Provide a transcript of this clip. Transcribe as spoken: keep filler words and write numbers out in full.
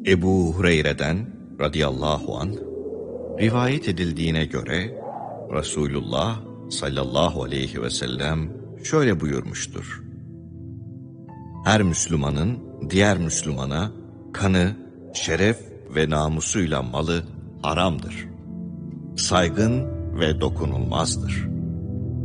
Ebu Hureyre'den radıyallahu anh rivayet edildiğine göre Resulullah sallallahu aleyhi ve sellem şöyle buyurmuştur: Her Müslümanın diğer Müslümana kanı, şeref ve namusuyla malı haramdır. Saygın ve dokunulmazdır.